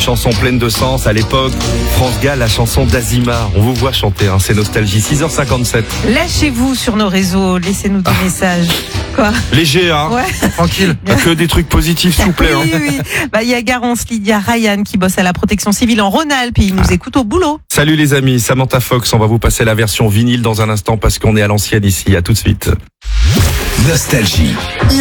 chansons pleines de sens. À l'époque, France Gall, la chanson d'Azima. On vous voit chanter, c'est nostalgie. 6h57. Lâchez-vous sur nos réseaux, laissez-nous des messages. Quoi? Léger, Ouais. Tranquille. Que des trucs positifs, s'il vous plaît. Oui. Il y a Garance, Lydia, Ryan qui bosse à la protection civile en Rhône-Alpes et ils nous écoutent au boulot. Salut les amis, Samantha Fox, on va vous passer la version vinyle dans un instant parce qu'on est à l'ancienne ici. À tout de suite. Nostalgie.